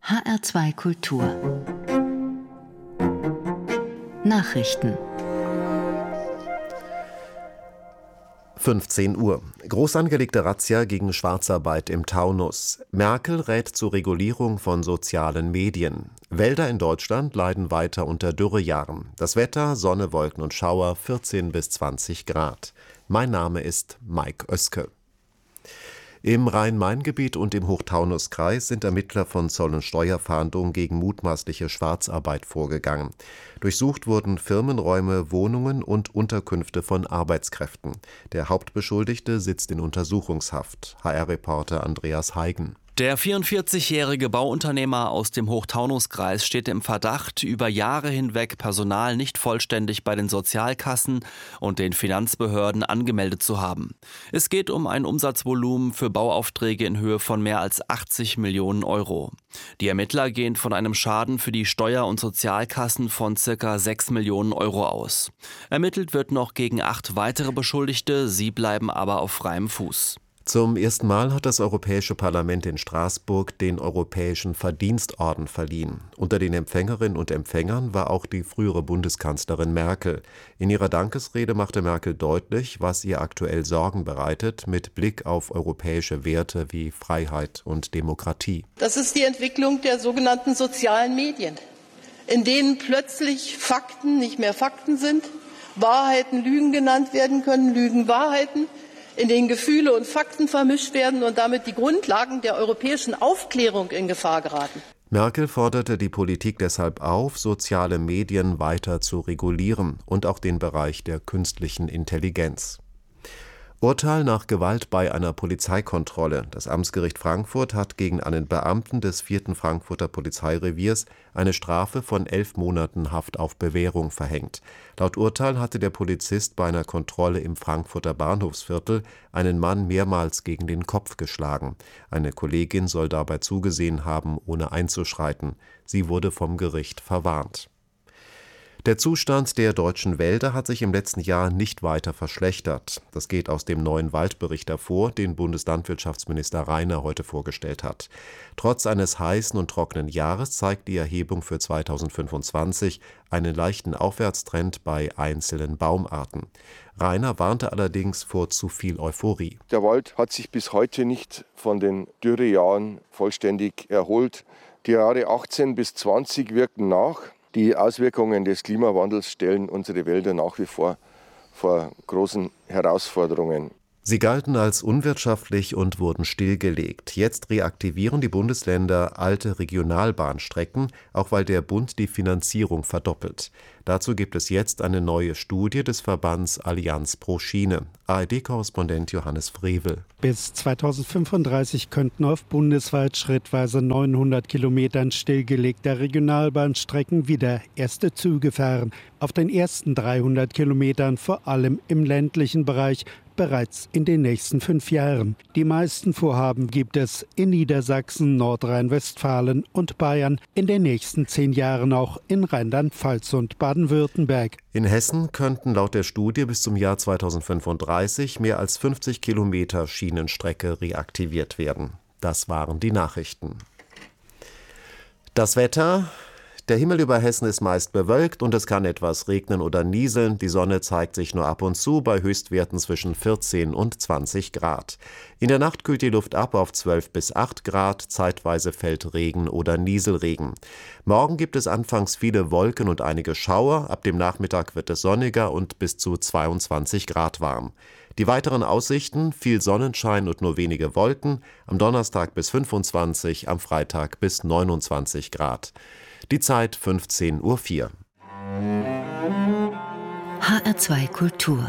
HR2 Kultur Nachrichten 15 Uhr. Groß angelegte Razzia gegen Schwarzarbeit im Taunus. Merkel rät zur Regulierung von sozialen Medien. Wälder in Deutschland leiden weiter unter Dürrejahren. Das Wetter, Sonne, Wolken und Schauer, 14 bis 20 Grad. Mein Name ist Mike Oeske. Im Rhein-Main-Gebiet und im Hochtaunuskreis sind Ermittler von Zoll- und Steuerfahndung gegen mutmaßliche Schwarzarbeit vorgegangen. Durchsucht wurden Firmenräume, Wohnungen und Unterkünfte von Arbeitskräften. Der Hauptbeschuldigte sitzt in Untersuchungshaft. HR-Reporter Andreas Heigen. Der 44-jährige Bauunternehmer aus dem Hochtaunuskreis steht im Verdacht, über Jahre hinweg Personal nicht vollständig bei den Sozialkassen und den Finanzbehörden angemeldet zu haben. Es geht um ein Umsatzvolumen für Bauaufträge in Höhe von mehr als 80 Millionen Euro. Die Ermittler gehen von einem Schaden für die Steuer- und Sozialkassen von ca. 6 Millionen Euro aus. Ermittelt wird noch gegen 8 weitere Beschuldigte, sie bleiben aber auf freiem Fuß. Zum ersten Mal hat das Europäische Parlament in Straßburg den Europäischen Verdienstorden verliehen. Unter den Empfängerinnen und Empfängern war auch die frühere Bundeskanzlerin Merkel. In ihrer Dankesrede machte Merkel deutlich, was ihr aktuell Sorgen bereitet, mit Blick auf europäische Werte wie Freiheit und Demokratie. Das ist die Entwicklung der sogenannten sozialen Medien, in denen plötzlich Fakten nicht mehr Fakten sind, Wahrheiten Lügen genannt werden können, Lügen Wahrheiten, in denen Gefühle und Fakten vermischt werden und damit die Grundlagen der europäischen Aufklärung in Gefahr geraten. Merkel forderte die Politik deshalb auf, soziale Medien weiter zu regulieren und auch den Bereich der künstlichen Intelligenz. Urteil nach Gewalt bei einer Polizeikontrolle. Das Amtsgericht Frankfurt hat gegen einen Beamten des 4. Frankfurter Polizeireviers eine Strafe von 11 Monaten Haft auf Bewährung verhängt. Laut Urteil hatte der Polizist bei einer Kontrolle im Frankfurter Bahnhofsviertel einen Mann mehrmals gegen den Kopf geschlagen. Eine Kollegin soll dabei zugesehen haben, ohne einzuschreiten. Sie wurde vom Gericht verwarnt. Der Zustand der deutschen Wälder hat sich im letzten Jahr nicht weiter verschlechtert. Das geht aus dem neuen Waldbericht hervor, den Bundeslandwirtschaftsminister Rainer heute vorgestellt hat. Trotz eines heißen und trockenen Jahres zeigt die Erhebung für 2025 einen leichten Aufwärtstrend bei einzelnen Baumarten. Rainer warnte allerdings vor zu viel Euphorie. Der Wald hat sich bis heute nicht von den Dürrejahren vollständig erholt. Die Jahre 18 bis 20 wirken nach. Die Auswirkungen des Klimawandels stellen unsere Wälder nach wie vor großen Herausforderungen. Sie galten als unwirtschaftlich und wurden stillgelegt. Jetzt reaktivieren die Bundesländer alte Regionalbahnstrecken, auch weil der Bund die Finanzierung verdoppelt. Dazu gibt es jetzt eine neue Studie des Verbands Allianz pro Schiene. ARD-Korrespondent Johannes Frevel. Bis 2035 könnten auf bundesweit schrittweise 900 Kilometern stillgelegter Regionalbahnstrecken wieder erste Züge fahren. Auf den ersten 300 Kilometern, vor allem im ländlichen Bereich, bereits in den nächsten 5 Jahren. Die meisten Vorhaben gibt es in Niedersachsen, Nordrhein-Westfalen und Bayern, in den nächsten 10 Jahren auch in Rheinland-Pfalz und Baden-Württemberg. In Hessen könnten laut der Studie bis zum Jahr 2035 mehr als 50 Kilometer Schienenstrecke reaktiviert werden. Das waren die Nachrichten. Das Wetter. Der Himmel über Hessen ist meist bewölkt und es kann etwas regnen oder nieseln. Die Sonne zeigt sich nur ab und zu bei Höchstwerten zwischen 14 und 20 Grad. In der Nacht kühlt die Luft ab auf 12 bis 8 Grad, zeitweise fällt Regen oder Nieselregen. Morgen gibt es anfangs viele Wolken und einige Schauer, ab dem Nachmittag wird es sonniger und bis zu 22 Grad warm. Die weiteren Aussichten: viel Sonnenschein und nur wenige Wolken, am Donnerstag bis 25, am Freitag bis 29 Grad. Die Zeit 15:04 Uhr. HR2 Kultur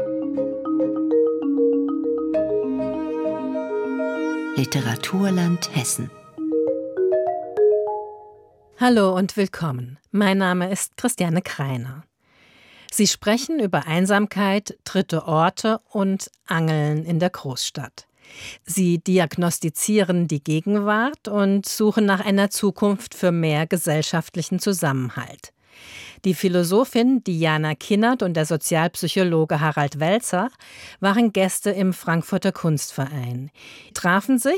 Literaturland Hessen. Hallo und willkommen. Mein Name ist Christiane Kreiner. Sie sprechen über Einsamkeit, dritte Orte und Angeln in der Großstadt. Sie diagnostizieren die Gegenwart und suchen nach einer Zukunft für mehr gesellschaftlichen Zusammenhalt. Die Philosophin Diana Kinnert und der Sozialpsychologe Harald Welzer waren Gäste im Frankfurter Kunstverein, trafen sich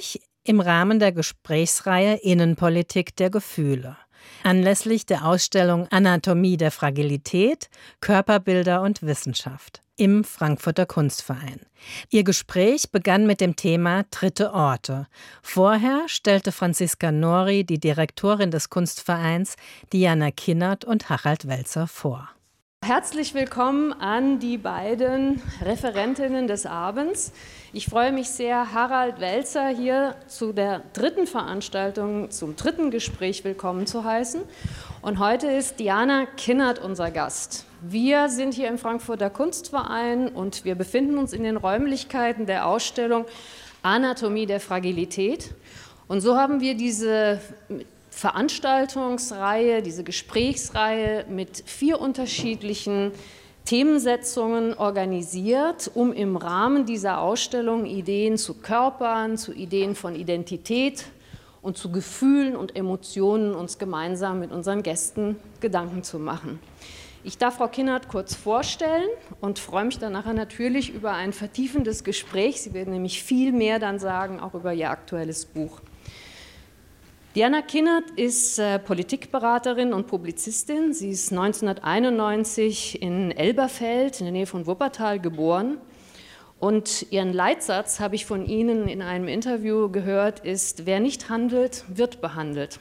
im Rahmen der Gesprächsreihe Innenpolitik der Gefühle, anlässlich der Ausstellung Anatomie der Fragilität, Körperbilder und Wissenschaft im Frankfurter Kunstverein. Ihr Gespräch begann mit dem Thema Dritte Orte. Vorher stellte Franziska Nori die Direktorin des Kunstvereins, Diana Kinnert und Harald Welzer, vor. Herzlich willkommen an die beiden Referentinnen des Abends. Ich freue mich sehr, Harald Welzer hier zu der dritten Veranstaltung, zum dritten Gespräch willkommen zu heißen. Und heute ist Diana Kinnert unser Gast. Wir sind hier im Frankfurter Kunstverein und wir befinden uns in den Räumlichkeiten der Ausstellung Anatomie der Fragilität. Und so haben wir diese Veranstaltungsreihe, diese Gesprächsreihe mit 4 unterschiedlichen Themensetzungen organisiert, um im Rahmen dieser Ausstellung Ideen zu Körpern, zu Ideen von Identität und zu Gefühlen und Emotionen uns gemeinsam mit unseren Gästen Gedanken zu machen. Ich darf Frau Kinnert kurz vorstellen und freue mich dann nachher natürlich über ein vertiefendes Gespräch. Sie werden nämlich viel mehr dann sagen, auch über ihr aktuelles Buch. Diana Kinnert ist Politikberaterin und Publizistin. Sie ist 1991 in Elberfeld in der Nähe von Wuppertal geboren. Und ihren Leitsatz habe ich von Ihnen in einem Interview gehört, ist: Wer nicht handelt, wird behandelt.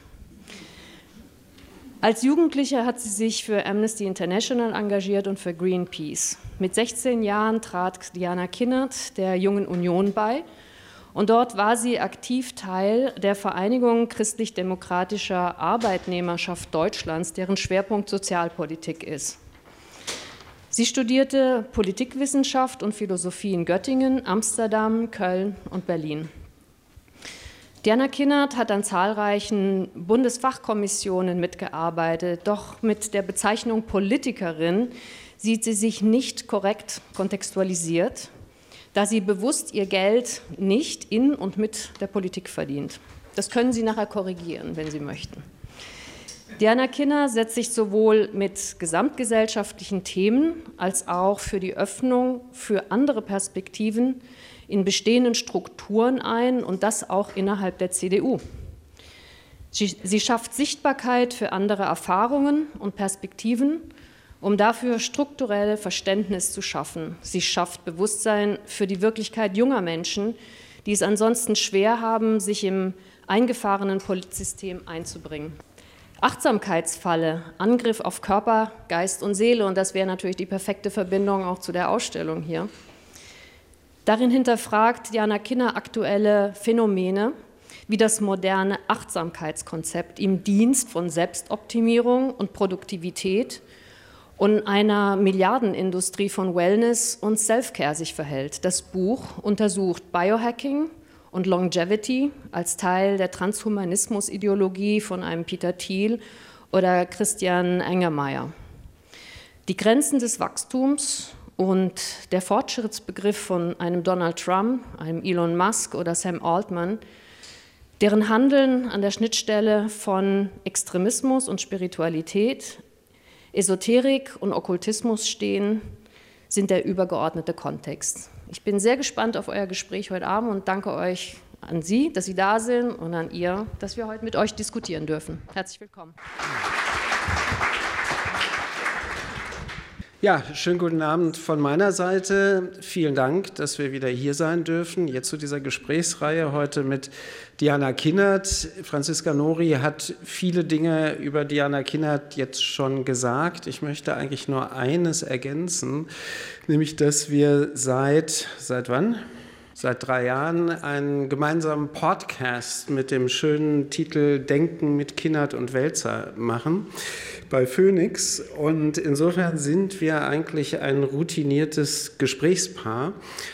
Als Jugendliche hat sie sich für Amnesty International engagiert und für Greenpeace. Mit 16 Jahren trat Diana Kinnert der Jungen Union bei. Und dort war sie aktiv Teil der Vereinigung christlich-demokratischer Arbeitnehmerschaft Deutschlands, deren Schwerpunkt Sozialpolitik ist. Sie studierte Politikwissenschaft und Philosophie in Göttingen, Amsterdam, Köln und Berlin. Diana Kinnert hat an zahlreichen Bundesfachkommissionen mitgearbeitet, doch mit der Bezeichnung Politikerin sieht sie sich nicht korrekt kontextualisiert, da sie bewusst ihr Geld nicht in und mit der Politik verdient. Das können Sie nachher korrigieren, wenn Sie möchten. Diana Kinnert setzt sich sowohl mit gesamtgesellschaftlichen Themen als auch für die Öffnung für andere Perspektiven in bestehenden Strukturen ein und das auch innerhalb der CDU. Sie schafft Sichtbarkeit für andere Erfahrungen und Perspektiven, um dafür strukturelle Verständnis zu schaffen. Sie schafft Bewusstsein für die Wirklichkeit junger Menschen, die es ansonsten schwer haben, sich im eingefahrenen Politsystem einzubringen. Achtsamkeitsfalle, Angriff auf Körper, Geist und Seele, und das wäre natürlich die perfekte Verbindung auch zu der Ausstellung hier. Darin hinterfragt Diana Kinnert aktuelle Phänomene, wie das moderne Achtsamkeitskonzept im Dienst von Selbstoptimierung und Produktivität und einer Milliardenindustrie von Wellness und Self-Care sich verhält. Das Buch untersucht Biohacking und Longevity als Teil der Transhumanismus-Ideologie von einem Peter Thiel oder Christian Engermayer. Die Grenzen des Wachstums und der Fortschrittsbegriff von einem Donald Trump, einem Elon Musk oder Sam Altman, deren Handeln an der Schnittstelle von Extremismus und Spiritualität, Esoterik und Okkultismus stehen, sind der übergeordnete Kontext. Ich bin sehr gespannt auf euer Gespräch heute Abend und danke euch an Sie, dass Sie da sind, und an ihr, dass wir heute mit euch diskutieren dürfen. Herzlich willkommen. Ja, schönen guten Abend von meiner Seite. Vielen Dank, dass wir wieder hier sein dürfen, jetzt zu dieser Gesprächsreihe heute mit Diana Kinnert. Franziska Nori hat viele Dinge über Diana Kinnert jetzt schon gesagt. Ich möchte eigentlich nur eines ergänzen, nämlich, dass wir seit wann? Seit 3 Jahren einen gemeinsamen Podcast mit dem schönen Titel Denken mit Kinnert und Welzer machen bei Phoenix. Und insofern sind wir eigentlich ein routiniertes Gesprächspaar.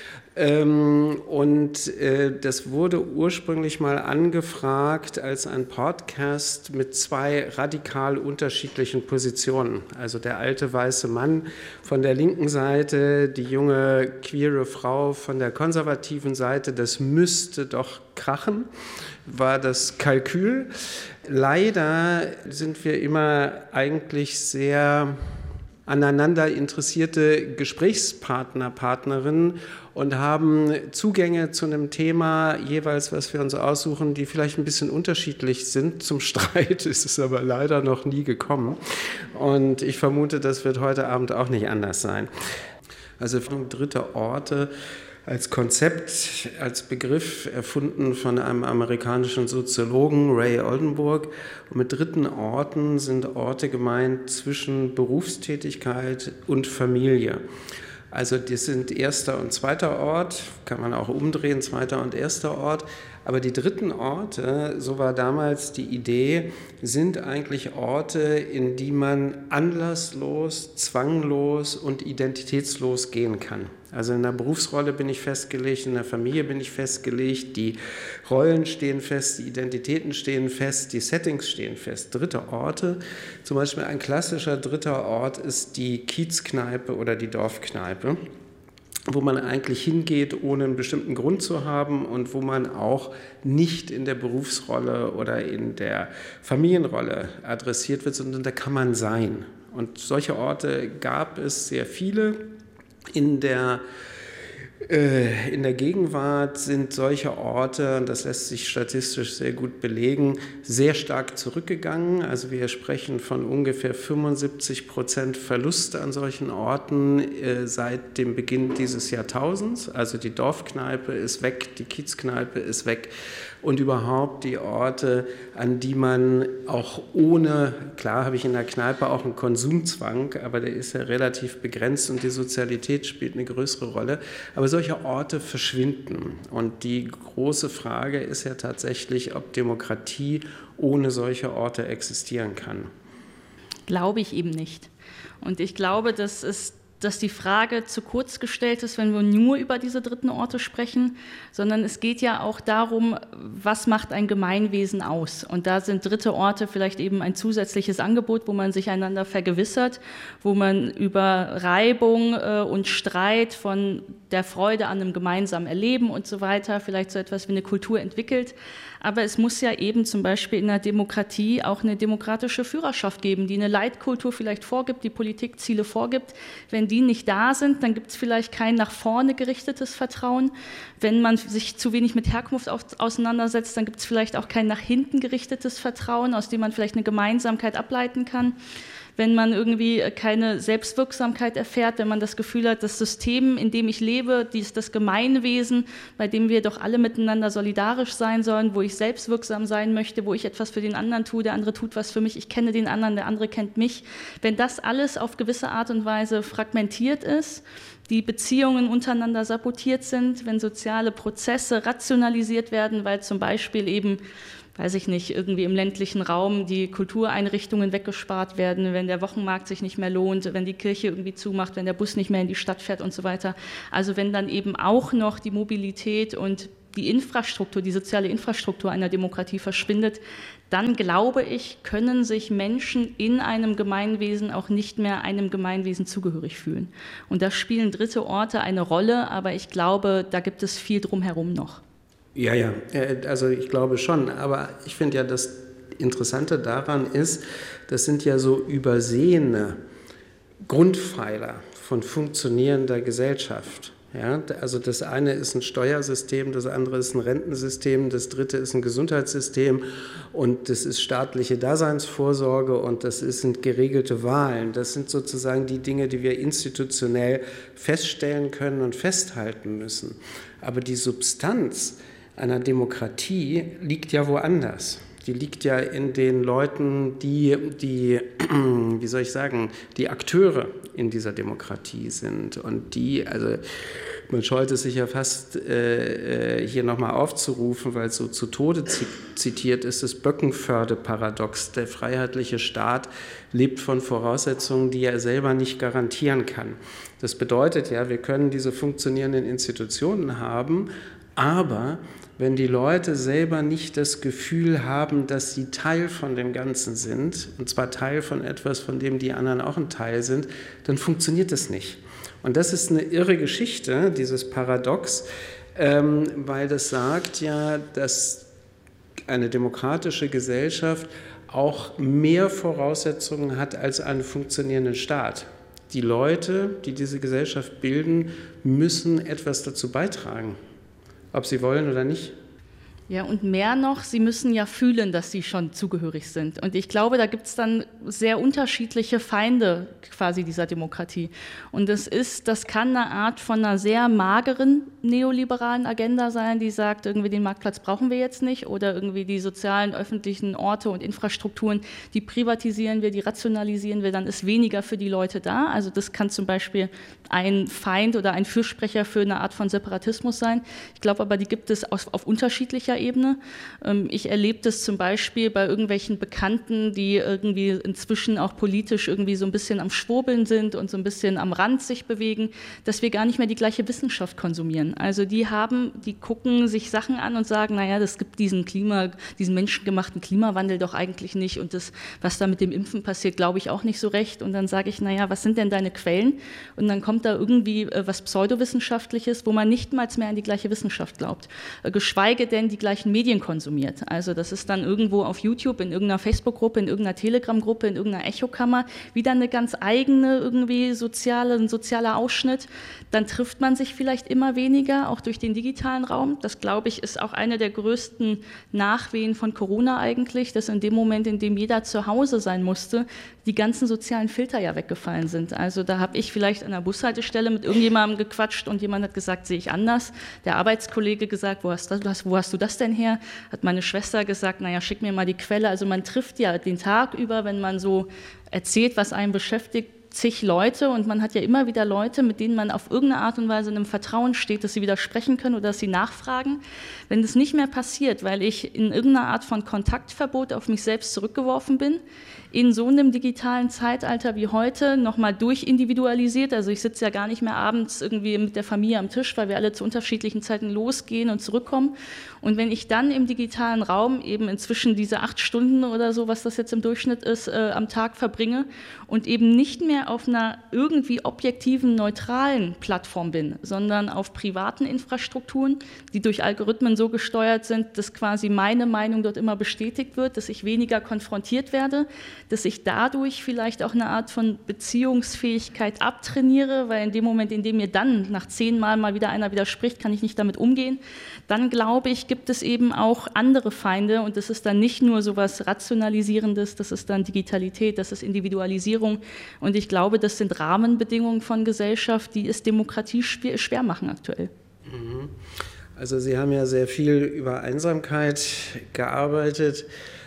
Und das wurde ursprünglich mal angefragt als ein Podcast mit 2 radikal unterschiedlichen Positionen. Also der alte weiße Mann von der linken Seite, die junge queere Frau von der konservativen Seite. Das müsste doch krachen, war das Kalkül. Leider sind wir immer eigentlich sehr aneinander interessierte Gesprächspartner, Partnerinnen und haben Zugänge zu einem Thema jeweils, was wir uns aussuchen, die vielleicht ein bisschen unterschiedlich sind. Zum Streit ist es aber leider noch nie gekommen. Und ich vermute, das wird heute Abend auch nicht anders sein. Also dritte Orte als Konzept, als Begriff erfunden von einem amerikanischen Soziologen, Ray Oldenburg. Und mit dritten Orten sind Orte gemeint zwischen Berufstätigkeit und Familie. Also das sind erster und zweiter Ort, kann man auch umdrehen, zweiter und erster Ort. Aber die dritten Orte, so war damals die Idee, sind eigentlich Orte, in die man anlasslos, zwanglos und identitätslos gehen kann. Also in der Berufsrolle bin ich festgelegt, in der Familie bin ich festgelegt, die Rollen stehen fest, die Identitäten stehen fest, die Settings stehen fest. Dritte Orte, zum Beispiel ein klassischer dritter Ort ist die Kiezkneipe oder die Dorfkneipe, wo man eigentlich hingeht, ohne einen bestimmten Grund zu haben und wo man auch nicht in der Berufsrolle oder in der Familienrolle adressiert wird, sondern da kann man sein. Und solche Orte gab es sehr viele. In der Gegenwart sind solche Orte, und das lässt sich statistisch sehr gut belegen, sehr stark zurückgegangen. Also wir sprechen von ungefähr 75% Verlust an solchen Orten seit dem Beginn dieses Jahrtausends. Also die Dorfkneipe ist weg, die Kiezkneipe ist weg und überhaupt die Orte, an die man auch ohne, klar habe ich in der Kneipe auch einen Konsumzwang, aber der ist ja relativ begrenzt und die Sozialität spielt eine größere Rolle. Aber solche Orte verschwinden. Und die große Frage ist ja tatsächlich, ob Demokratie ohne solche Orte existieren kann. Glaube ich eben nicht. Und ich glaube, dass die Frage zu kurz gestellt ist, wenn wir nur über diese dritten Orte sprechen, sondern es geht ja auch darum, was macht ein Gemeinwesen aus? Und da sind dritte Orte vielleicht eben ein zusätzliches Angebot, wo man sich einander vergewissert, wo man über Reibung und Streit von der Freude an einem gemeinsamen Erleben und so weiter vielleicht so etwas wie eine Kultur entwickelt. Aber es muss ja eben zum Beispiel in der Demokratie auch eine demokratische Führerschaft geben, die eine Leitkultur vielleicht vorgibt, die Politikziele vorgibt. Wenn die nicht da sind, dann gibt es vielleicht kein nach vorne gerichtetes Vertrauen. Wenn man sich zu wenig mit Herkunft auseinandersetzt, dann gibt es vielleicht auch kein nach hinten gerichtetes Vertrauen, aus dem man vielleicht eine Gemeinsamkeit ableiten kann. Wenn man irgendwie keine Selbstwirksamkeit erfährt, wenn man das Gefühl hat, das System, in dem ich lebe, das Gemeinwesen, bei dem wir doch alle miteinander solidarisch sein sollen, wo ich selbstwirksam sein möchte, wo ich etwas für den anderen tue, der andere tut was für mich, ich kenne den anderen, der andere kennt mich. Wenn das alles auf gewisse Art und Weise fragmentiert ist, die Beziehungen untereinander sabotiert sind, wenn soziale Prozesse rationalisiert werden, weil zum Beispiel eben, weiß ich nicht, irgendwie im ländlichen Raum die Kultureinrichtungen weggespart werden, wenn der Wochenmarkt sich nicht mehr lohnt, wenn die Kirche irgendwie zumacht, wenn der Bus nicht mehr in die Stadt fährt und so weiter. Also wenn dann eben auch noch die Mobilität und die Infrastruktur, die soziale Infrastruktur einer Demokratie verschwindet, dann glaube ich, können sich Menschen in einem Gemeinwesen auch nicht mehr einem Gemeinwesen zugehörig fühlen. Und da spielen dritte Orte eine Rolle, aber ich glaube, da gibt es viel drumherum noch. Ja, also ich glaube schon, aber ich finde ja, das Interessante daran ist, das sind ja so übersehene Grundpfeiler von funktionierender Gesellschaft. Ja, also das eine ist ein Steuersystem, das andere ist ein Rentensystem, das dritte ist ein Gesundheitssystem und das ist staatliche Daseinsvorsorge und das sind geregelte Wahlen. Das sind sozusagen die Dinge, die wir institutionell feststellen können und festhalten müssen. Aber die Substanz einer Demokratie liegt ja woanders. Die liegt ja in den Leuten, die Akteure in dieser Demokratie sind. Und also man scheut es sich ja fast hier nochmal aufzurufen, weil es so zu Tode zitiert ist, das Böckenförde-Paradox. Der freiheitliche Staat lebt von Voraussetzungen, die er selber nicht garantieren kann. Das bedeutet ja, wir können diese funktionierenden Institutionen haben, aber wenn die Leute selber nicht das Gefühl haben, dass sie Teil von dem Ganzen sind, und zwar Teil von etwas, von dem die anderen auch ein Teil sind, dann funktioniert das nicht. Und das ist eine irre Geschichte, dieses Paradox, weil das sagt ja, dass eine demokratische Gesellschaft auch mehr Voraussetzungen hat als einen funktionierenden Staat. die Leute, die diese Gesellschaft bilden, müssen etwas dazu beitragen, ob sie wollen oder nicht. Ja, und mehr noch, sie müssen ja fühlen, dass sie schon zugehörig sind. Und ich glaube, da gibt es dann sehr unterschiedliche Feinde quasi dieser Demokratie. Und das kann eine Art von einer sehr mageren neoliberalen Agenda sein, die sagt, irgendwie den Marktplatz brauchen wir jetzt nicht oder irgendwie die sozialen, öffentlichen Orte und Infrastrukturen, die privatisieren wir, die rationalisieren wir, dann ist weniger für die Leute da. Also das kann zum Beispiel ein Feind oder ein Fürsprecher für eine Art von Separatismus sein. Ich glaube aber, die gibt es auf unterschiedlicher Ebene. Ich erlebe das zum Beispiel bei irgendwelchen Bekannten, die irgendwie inzwischen auch politisch irgendwie so ein bisschen am Schwurbeln sind und so ein bisschen am Rand sich bewegen, dass wir gar nicht mehr die gleiche Wissenschaft konsumieren. Also die gucken sich Sachen an und sagen, naja, das gibt diesen menschengemachten Klimawandel doch eigentlich nicht und das, was da mit dem Impfen passiert, glaube ich auch nicht so recht. Und dann sage ich, naja, was sind denn deine Quellen? Und dann kommt da irgendwie was Pseudowissenschaftliches, wo man nicht mal mehr an die gleiche Wissenschaft glaubt, geschweige denn die gleichen Medien konsumiert. Also das ist dann irgendwo auf YouTube, in irgendeiner Facebook-Gruppe, in irgendeiner Telegram-Gruppe, in irgendeiner Echokammer, wieder eine ganz eigene irgendwie ein sozialer Ausschnitt. Dann trifft man sich vielleicht immer weniger, auch durch den digitalen Raum. Das, glaube ich, ist auch eine der größten Nachwehen von Corona eigentlich, dass in dem Moment, in dem jeder zu Hause sein musste, die ganzen sozialen Filter ja weggefallen sind. Also da habe ich vielleicht an der Bushaltestelle mit irgendjemandem gequatscht und jemand hat gesagt, sehe ich anders. Der Arbeitskollege gesagt, wo hast du das denn her? Hat meine Schwester gesagt, naja, schick mir mal die Quelle. Also man trifft ja den Tag über, wenn man so erzählt, was einen beschäftigt, zig Leute und man hat ja immer wieder Leute, mit denen man auf irgendeine Art und Weise in einem Vertrauen steht, dass sie widersprechen können oder dass sie nachfragen. Wenn das nicht mehr passiert, weil ich in irgendeiner Art von Kontaktverbot auf mich selbst zurückgeworfen bin, in so einem digitalen Zeitalter wie heute nochmal durchindividualisiert, also ich sitze ja gar nicht mehr abends irgendwie mit der Familie am Tisch, weil wir alle zu unterschiedlichen Zeiten losgehen und zurückkommen. Und wenn ich dann im digitalen Raum eben inzwischen diese 8 Stunden oder so, was das jetzt im Durchschnitt ist, am Tag verbringe und eben nicht mehr auf einer irgendwie objektiven, neutralen Plattform bin, sondern auf privaten Infrastrukturen, die durch Algorithmen so gesteuert sind, dass quasi meine Meinung dort immer bestätigt wird, dass ich weniger konfrontiert werde, dass ich dadurch vielleicht auch eine Art von Beziehungsfähigkeit abtrainiere, weil in dem Moment, in dem mir dann nach 10 Mal mal wieder einer widerspricht, kann ich nicht damit umgehen. Dann glaube ich, gibt es eben auch andere Feinde und das ist dann nicht nur so was Rationalisierendes, das ist dann Digitalität, das ist Individualisierung und ich glaube, das sind Rahmenbedingungen von Gesellschaft, die es Demokratie schwer machen aktuell. Also Sie haben ja sehr viel über Einsamkeit gearbeitet.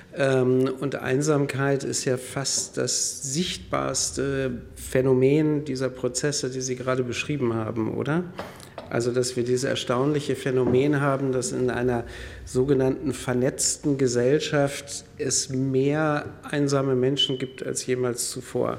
Und Einsamkeit ist ja fast das sichtbarste Phänomen dieser Prozesse, die Sie gerade beschrieben haben, oder? Also, dass wir dieses erstaunliche Phänomen haben, dass in einer sogenannten vernetzten Gesellschaft es mehr einsame Menschen gibt als jemals zuvor.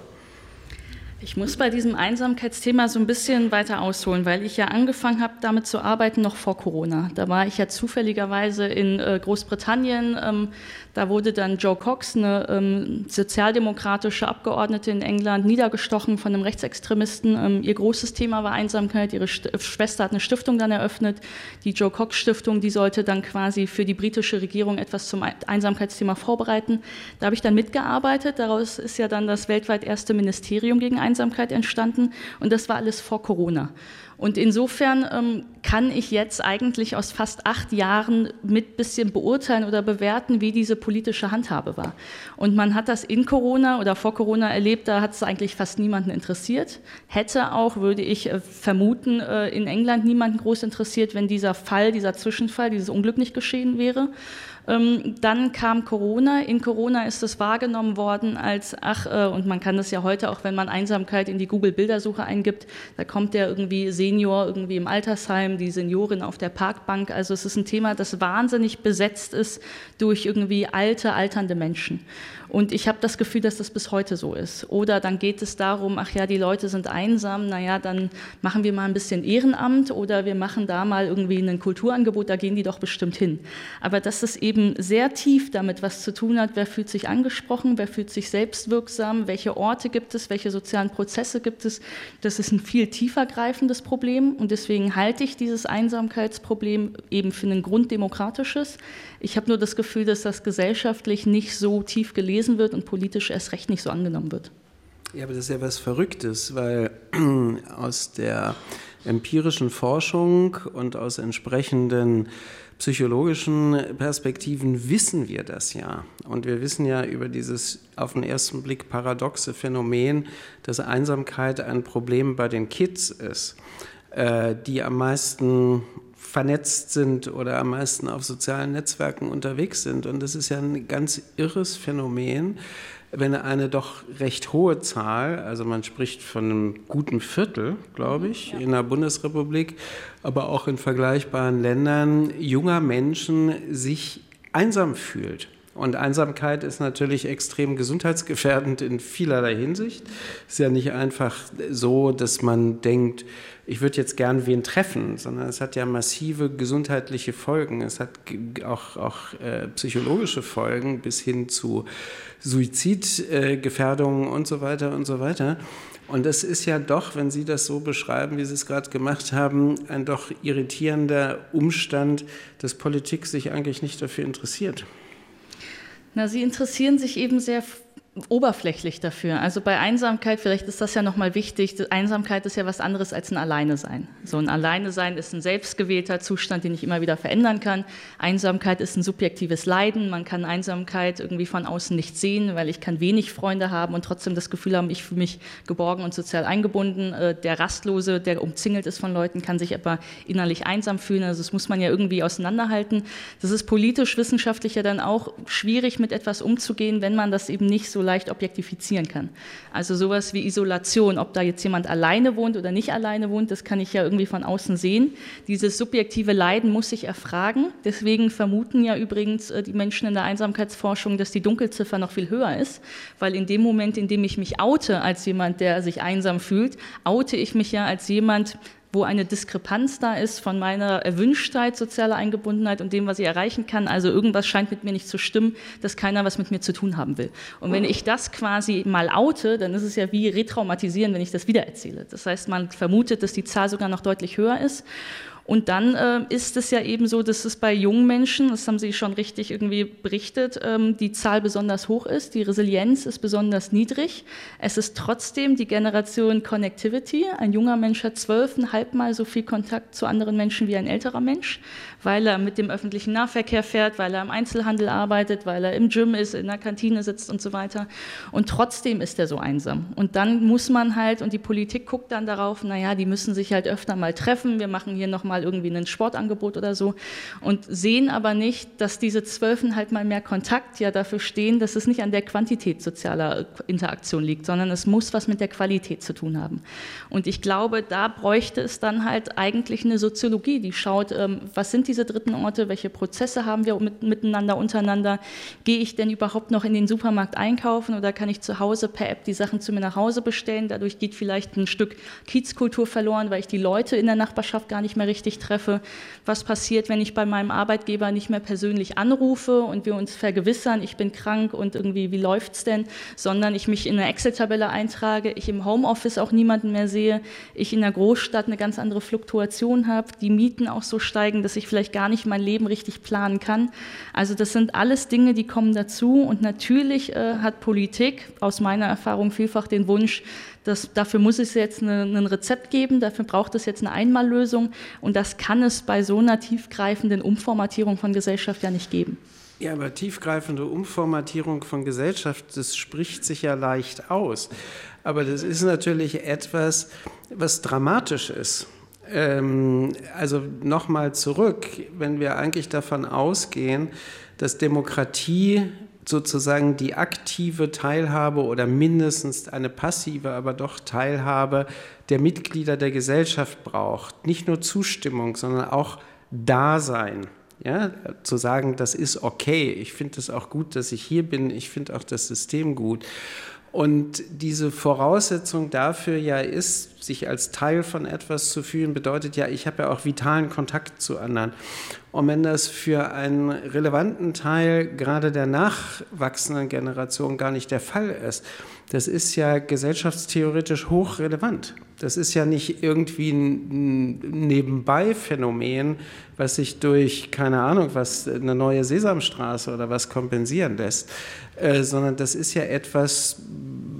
Ich muss bei diesem Einsamkeitsthema so ein bisschen weiter ausholen, weil ich ja angefangen habe, damit zu arbeiten noch vor Corona. Da war ich ja zufälligerweise in Großbritannien. Da wurde dann Jo Cox, eine sozialdemokratische Abgeordnete in England, niedergestochen von einem Rechtsextremisten. Ihr großes Thema war Einsamkeit. Ihre Schwester hat eine Stiftung dann eröffnet. Die Jo Cox Stiftung, die sollte dann quasi für die britische Regierung etwas zum Einsamkeitsthema vorbereiten. Da habe ich dann mitgearbeitet. Daraus ist ja dann das weltweit erste Ministerium gegen Einsamkeit entstanden und das war alles vor Corona. Und insofern kann ich jetzt eigentlich aus fast 8 Jahren mit bisschen beurteilen oder bewerten, wie diese politische Handhabe war. Und man hat das in Corona oder vor Corona erlebt, da hat es eigentlich fast niemanden interessiert. Hätte auch, würde ich vermuten, in England niemanden groß interessiert, wenn dieser Zwischenfall, dieses Unglück nicht geschehen wäre. Dann kam Corona. In Corona ist es wahrgenommen worden als, und man kann das ja heute auch, wenn man Einsamkeit in die Google-Bildersuche eingibt, da kommt der irgendwie Senior irgendwie im Altersheim, die Seniorin auf der Parkbank. Also es ist ein Thema, das wahnsinnig besetzt ist durch irgendwie alternde Menschen. Und ich habe das Gefühl, dass das bis heute so ist. Oder dann geht es darum, ach ja, die Leute sind einsam, naja, dann machen wir mal ein bisschen Ehrenamt oder wir machen da mal irgendwie ein Kulturangebot, da gehen die doch bestimmt hin. Aber dass es eben sehr tief damit was zu tun hat, wer fühlt sich angesprochen, wer fühlt sich selbstwirksam, welche Orte gibt es, welche sozialen Prozesse gibt es, das ist ein viel tiefer greifendes Problem und deswegen halte ich dieses Einsamkeitsproblem eben für ein grunddemokratisches. Ich habe nur das Gefühl, dass das gesellschaftlich nicht so tief gelesen wird und politisch erst recht nicht so angenommen wird. Ja, aber das ist ja was Verrücktes, weil aus der empirischen Forschung und aus entsprechenden psychologischen Perspektiven wissen wir das ja. Und wir wissen ja über dieses auf den ersten Blick paradoxe Phänomen, dass Einsamkeit ein Problem bei den Kids ist, die am meisten vernetzt sind oder am meisten auf sozialen Netzwerken unterwegs sind. Und das ist ja ein ganz irres Phänomen, wenn eine doch recht hohe Zahl, also man spricht von einem guten Viertel, glaube ich, in der Bundesrepublik, aber auch in vergleichbaren Ländern, junger Menschen sich einsam fühlt. Und Einsamkeit ist natürlich extrem gesundheitsgefährdend in vielerlei Hinsicht. Es ist ja nicht einfach so, dass man denkt, ich würde jetzt gern wen treffen, sondern es hat ja massive gesundheitliche Folgen. Es hat auch psychologische Folgen bis hin zu Suizidgefährdungen und so weiter und so weiter. Und das ist ja doch, wenn Sie das so beschreiben, wie Sie es gerade gemacht haben, ein doch irritierender Umstand, dass Politik sich eigentlich nicht dafür interessiert. Na, Sie interessieren sich eben sehr oberflächlich dafür. Also bei Einsamkeit, vielleicht ist das ja nochmal wichtig, Einsamkeit ist ja was anderes als ein Alleine-Sein. So ein Alleine-Sein ist ein selbstgewählter Zustand, den ich immer wieder verändern kann. Einsamkeit ist ein subjektives Leiden. Man kann Einsamkeit irgendwie von außen nicht sehen, weil ich kann wenig Freunde haben und trotzdem das Gefühl haben, ich fühle mich geborgen und sozial eingebunden. Der Rastlose, der umzingelt ist von Leuten, kann sich aber innerlich einsam fühlen. Also das muss man ja irgendwie auseinanderhalten. Das ist politisch, wissenschaftlich ja dann auch schwierig, mit etwas umzugehen, wenn man das eben nicht so leicht objektifizieren kann. Also sowas wie Isolation, ob da jetzt jemand alleine wohnt oder nicht alleine wohnt, das kann ich ja irgendwie von außen sehen. Dieses subjektive Leiden muss ich erfragen. Deswegen vermuten ja übrigens die Menschen in der Einsamkeitsforschung, dass die Dunkelziffer noch viel höher ist, weil in dem Moment, in dem ich mich oute als jemand, der sich einsam fühlt, oute ich mich ja als jemand, wo eine Diskrepanz da ist von meiner Erwünschtheit, sozialer Eingebundenheit und dem, was ich erreichen kann. Also irgendwas scheint mit mir nicht zu stimmen, dass keiner was mit mir zu tun haben will. Und wenn ich das quasi mal oute, dann ist es ja wie retraumatisieren, wenn ich das wiedererzähle. Das heißt, man vermutet, dass die Zahl sogar noch deutlich höher ist. Und dann ist es ja eben so, dass es bei jungen Menschen, das haben Sie schon richtig irgendwie berichtet, die Zahl besonders hoch ist, die Resilienz ist besonders niedrig. Es ist trotzdem die Generation Connectivity. Ein junger Mensch hat 12,5 Mal so viel Kontakt zu anderen Menschen wie ein älterer Mensch, weil er mit dem öffentlichen Nahverkehr fährt, weil er im Einzelhandel arbeitet, weil er im Gym ist, in der Kantine sitzt und so weiter. Und trotzdem ist er so einsam. Und dann muss man halt, und die Politik guckt dann darauf, naja, die müssen sich halt öfter mal treffen, wir machen hier nochmal irgendwie ein Sportangebot oder so und sehen aber nicht, dass diese 12,5 Mal mehr Kontakt ja dafür stehen, dass es nicht an der Quantität sozialer Interaktion liegt, sondern es muss was mit der Qualität zu tun haben. Und ich glaube, da bräuchte es dann halt eigentlich eine Soziologie, die schaut, was sind diese dritten Orte, welche Prozesse haben wir miteinander, untereinander, gehe ich denn überhaupt noch in den Supermarkt einkaufen oder kann ich zu Hause per App die Sachen zu mir nach Hause bestellen, dadurch geht vielleicht ein Stück Kiezkultur verloren, weil ich die Leute in der Nachbarschaft gar nicht mehr richtig treffe. Was passiert, wenn ich bei meinem Arbeitgeber nicht mehr persönlich anrufe und wir uns vergewissern, ich bin krank und irgendwie, wie läuft's denn, sondern ich mich in eine Excel-Tabelle eintrage, ich im Homeoffice auch niemanden mehr sehe, ich in der Großstadt eine ganz andere Fluktuation habe, die Mieten auch so steigen, dass ich vielleicht gar nicht mein Leben richtig planen kann. Also das sind alles Dinge, die kommen dazu und natürlich hat Politik aus meiner Erfahrung vielfach den Wunsch, dafür muss es jetzt ein Rezept geben, dafür braucht es jetzt eine Einmallösung und das kann es bei so einer tiefgreifenden Umformatierung von Gesellschaft ja nicht geben. Ja, aber tiefgreifende Umformatierung von Gesellschaft, das spricht sich ja leicht aus. Aber das ist natürlich etwas, was dramatisch ist. Also nochmal zurück, wenn wir eigentlich davon ausgehen, dass Demokratie sozusagen die aktive Teilhabe oder mindestens eine passive, aber doch Teilhabe der Mitglieder der Gesellschaft braucht. Nicht nur Zustimmung, sondern auch Dasein. Ja, zu sagen, das ist okay, ich finde es auch gut, dass ich hier bin, ich finde auch das System gut. Und diese Voraussetzung dafür ja ist, sich als Teil von etwas zu fühlen, bedeutet ja, ich habe ja auch vitalen Kontakt zu anderen. Und wenn das für einen relevanten Teil gerade der nachwachsenden Generation gar nicht der Fall ist, das ist ja gesellschaftstheoretisch hochrelevant. Das ist ja nicht irgendwie ein Nebenbei-Phänomen, was sich durch, keine Ahnung, was eine neue Sesamstraße oder was kompensieren lässt, sondern das ist ja etwas,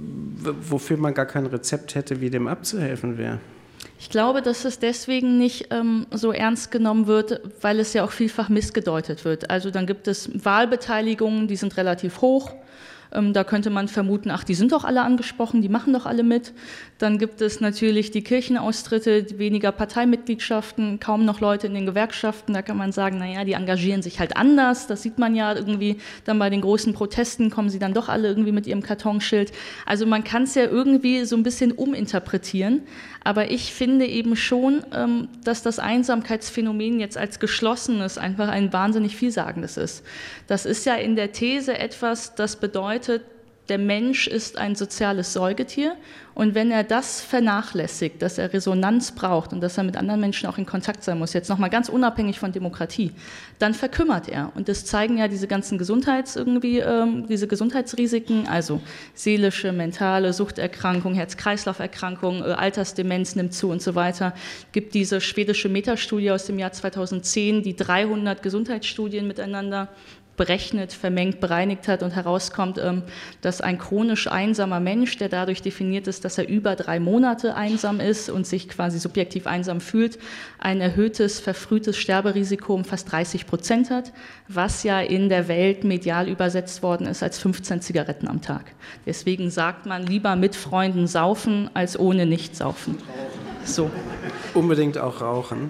wofür man gar kein Rezept hätte, wie dem abzuhelfen wäre? Ich glaube, dass es deswegen nicht so ernst genommen wird, weil es ja auch vielfach missgedeutet wird. Also dann gibt es Wahlbeteiligungen, die sind relativ hoch. Da könnte man vermuten, ach, die sind doch alle angesprochen, die machen doch alle mit. Dann gibt es natürlich die Kirchenaustritte, weniger Parteimitgliedschaften, kaum noch Leute in den Gewerkschaften. Da kann man sagen, naja, die engagieren sich halt anders. Das sieht man ja irgendwie dann bei den großen Protesten, kommen sie dann doch alle irgendwie mit ihrem Kartonschild. Also man kann es ja irgendwie so ein bisschen uminterpretieren. Aber ich finde eben schon, dass das Einsamkeitsphänomen jetzt als geschlossenes einfach ein wahnsinnig vielsagendes ist. Das ist ja in der These etwas, das bedeutet, der Mensch ist ein soziales Säugetier und wenn er das vernachlässigt, dass er Resonanz braucht und dass er mit anderen Menschen auch in Kontakt sein muss, jetzt nochmal ganz unabhängig von Demokratie, dann verkümmert er. Und das zeigen ja diese ganzen diese Gesundheitsrisiken, also seelische, mentale Suchterkrankung, Herz-Kreislauf-Erkrankung, Altersdemenz nimmt zu und so weiter. Es gibt diese schwedische Metastudie aus dem Jahr 2010, die 300 Gesundheitsstudien miteinander berechnet, vermengt, bereinigt hat und herauskommt, dass ein chronisch einsamer Mensch, der dadurch definiert ist, dass er über 3 Monate einsam ist und sich quasi subjektiv einsam fühlt, ein erhöhtes, verfrühtes Sterberisiko um fast 30% hat, was ja in der Welt medial übersetzt worden ist als 15 Zigaretten am Tag. Deswegen sagt man, lieber mit Freunden saufen, als ohne nicht saufen. So. Unbedingt auch rauchen.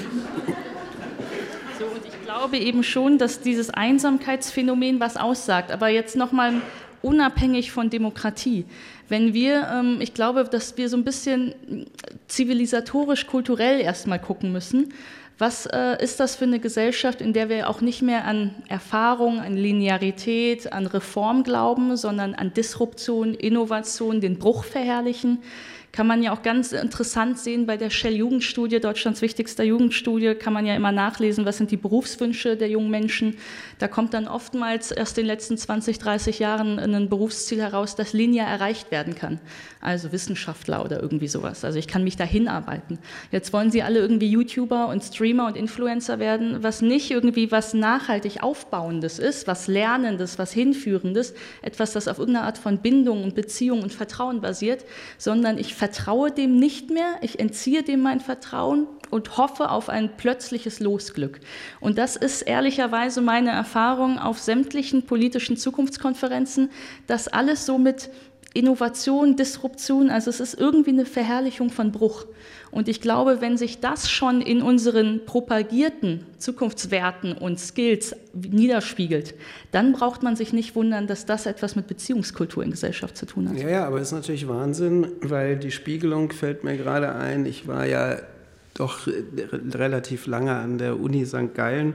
Ich glaube eben schon, dass dieses Einsamkeitsphänomen was aussagt, aber jetzt nochmal unabhängig von Demokratie. Wenn wir, ich glaube, dass wir so ein bisschen zivilisatorisch, kulturell erstmal gucken müssen, was ist das für eine Gesellschaft, in der wir auch nicht mehr an Erfahrung, an Linearität, an Reform glauben, sondern an Disruption, Innovation, den Bruch verherrlichen. Kann man ja auch ganz interessant sehen bei der Shell-Jugendstudie, Deutschlands wichtigster Jugendstudie, kann man ja immer nachlesen, was sind die Berufswünsche der jungen Menschen. Da kommt dann oftmals erst in den letzten 20, 30 Jahren ein Berufsziel heraus, das linear erreicht werden kann. Also Wissenschaftler oder irgendwie sowas. Also ich kann mich dahin arbeiten. Jetzt wollen sie alle irgendwie YouTuber und Streamer und Influencer werden, was nicht irgendwie was nachhaltig Aufbauendes ist, was Lernendes, was Hinführendes, etwas, das auf irgendeine Art von Bindung und Beziehung und Vertrauen basiert, sondern ich vertraue dem nicht mehr, ich entziehe dem mein Vertrauen und hoffe auf ein plötzliches Losglück. Und das ist ehrlicherweise meine Erfahrung auf sämtlichen politischen Zukunftskonferenzen, dass alles so mit Innovation, Disruption, also es ist irgendwie eine Verherrlichung von Bruch. Und ich glaube, wenn sich das schon in unseren propagierten Zukunftswerten und Skills niederspiegelt, dann braucht man sich nicht wundern, dass das etwas mit Beziehungskultur in Gesellschaft zu tun hat. Ja, aber es ist natürlich Wahnsinn, weil die Spiegelung fällt mir gerade ein. Ich war ja doch relativ lange an der Uni St. Gallen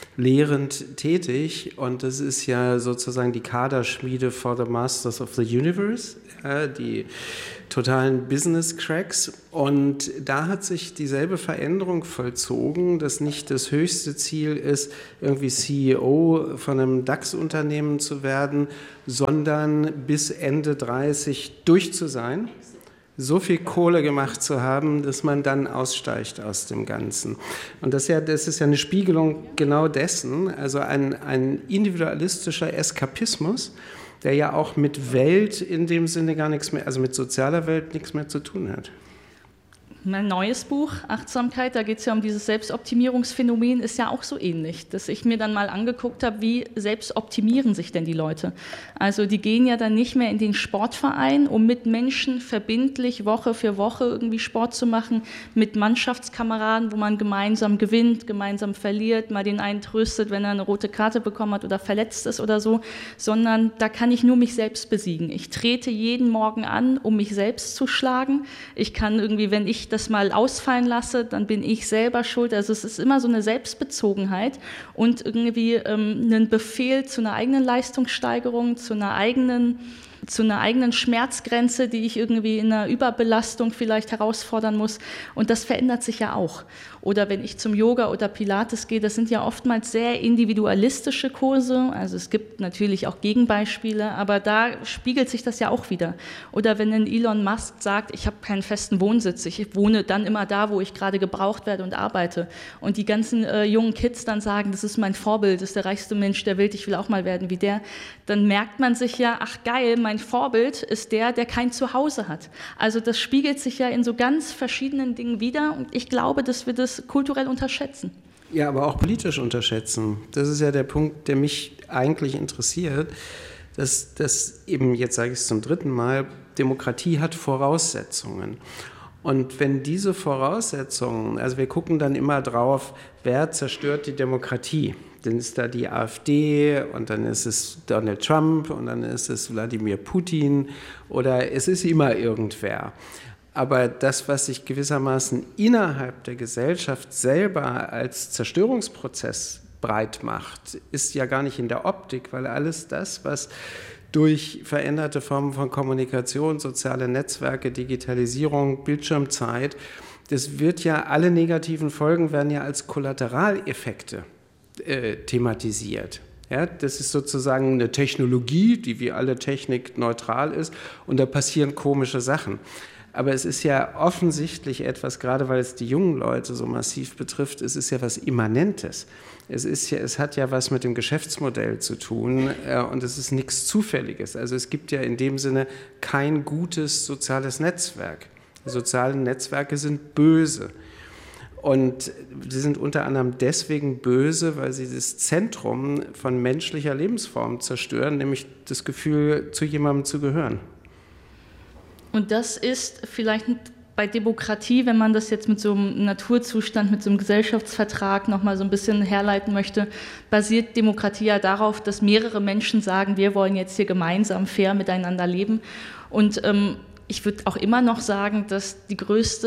lehrend tätig und das ist ja sozusagen die Kaderschmiede for the Masters of the Universe, ja, die totalen Business Cracks, und da hat sich dieselbe Veränderung vollzogen, dass nicht das höchste Ziel ist, irgendwie CEO von einem DAX-Unternehmen zu werden, sondern bis Ende 30 durch zu sein, so viel Kohle gemacht zu haben, dass man dann aussteigt aus dem Ganzen. Und das ist ja eine Spiegelung genau dessen, also ein individualistischer Eskapismus, der ja auch mit Welt in dem Sinne gar nichts mehr, also mit sozialer Welt nichts mehr zu tun hat. Mein neues Buch, Achtsamkeit, da geht es ja um dieses Selbstoptimierungsphänomen, ist ja auch so ähnlich, dass ich mir dann mal angeguckt habe, wie selbst optimieren sich denn die Leute. Also die gehen ja dann nicht mehr in den Sportverein, um mit Menschen verbindlich Woche für Woche irgendwie Sport zu machen, mit Mannschaftskameraden, wo man gemeinsam gewinnt, gemeinsam verliert, mal den einen tröstet, wenn er eine rote Karte bekommen hat oder verletzt ist oder so, sondern da kann ich nur mich selbst besiegen. Ich trete jeden Morgen an, um mich selbst zu schlagen. Ich kann irgendwie, wenn ich das mal ausfallen lasse, dann bin ich selber schuld. Also es ist immer so eine Selbstbezogenheit und irgendwie ein Befehl zu einer eigenen Leistungssteigerung, zu einer eigenen Schmerzgrenze, die ich irgendwie in einer Überbelastung vielleicht herausfordern muss. Und das verändert sich ja auch. Oder wenn ich zum Yoga oder Pilates gehe, das sind ja oftmals sehr individualistische Kurse. Also es gibt natürlich auch Gegenbeispiele, aber da spiegelt sich das ja auch wieder. Oder wenn ein Elon Musk sagt, ich habe keinen festen Wohnsitz, ich wohne wohne dann immer da, wo ich gerade gebraucht werde und arbeite. Und die ganzen jungen Kids dann sagen, das ist mein Vorbild, das ist der reichste Mensch der Welt, ich will auch mal werden wie der. Dann merkt man sich ja, ach geil, mein Vorbild ist der kein Zuhause hat. Also das spiegelt sich ja in so ganz verschiedenen Dingen wider und ich glaube, dass wir das kulturell unterschätzen. Ja, aber auch politisch unterschätzen. Das ist ja der Punkt, der mich eigentlich interessiert, dass eben, jetzt sage ich es zum dritten Mal, Demokratie hat Voraussetzungen. Und wenn diese Voraussetzungen, also wir gucken dann immer drauf, wer zerstört die Demokratie? Dann ist da die AfD und dann ist es Donald Trump und dann ist es Wladimir Putin oder es ist immer irgendwer. Aber das, was sich gewissermaßen innerhalb der Gesellschaft selber als Zerstörungsprozess breit macht, ist ja gar nicht in der Optik, weil alles das, was durch veränderte Formen von Kommunikation, soziale Netzwerke, Digitalisierung, Bildschirmzeit, das wird ja, alle negativen Folgen werden ja als Kollateraleffekte thematisiert. Ja, das ist sozusagen eine Technologie, die wie alle Technik neutral ist und da passieren komische Sachen. Aber es ist ja offensichtlich etwas, gerade weil es die jungen Leute so massiv betrifft, es ist ja was Immanentes. Es hat ja was mit dem Geschäftsmodell zu tun und es ist nichts Zufälliges. Also es gibt ja in dem Sinne kein gutes soziales Netzwerk. Die sozialen Netzwerke sind böse. Und sie sind unter anderem deswegen böse, weil sie das Zentrum von menschlicher Lebensform zerstören, nämlich das Gefühl, zu jemandem zu gehören. Und das ist vielleicht bei Demokratie, wenn man das jetzt mit so einem Naturzustand, mit so einem Gesellschaftsvertrag nochmal so ein bisschen herleiten möchte, basiert Demokratie ja darauf, dass mehrere Menschen sagen, wir wollen jetzt hier gemeinsam fair miteinander leben. Und ich würde auch immer noch sagen, dass der